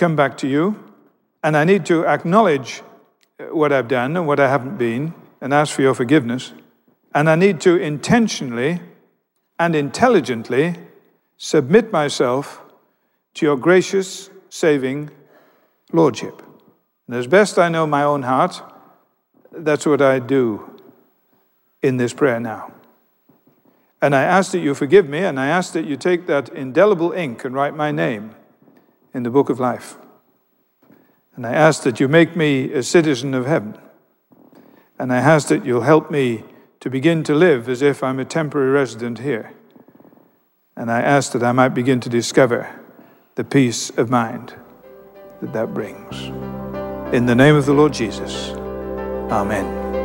come back to you, and I need to acknowledge what I've done and what I haven't been, and ask for your forgiveness. And I need to intentionally and intelligently submit myself to your gracious, saving Lordship. And as best I know my own heart, that's what I do in this prayer now. And I ask that you forgive me, and I ask that you take that indelible ink and write my name in the book of life. And I ask that you make me a citizen of heaven. And I ask that you'll help me to begin to live as if I'm a temporary resident here. And I ask that I might begin to discover the peace of mind that brings. In the name of the Lord Jesus, amen.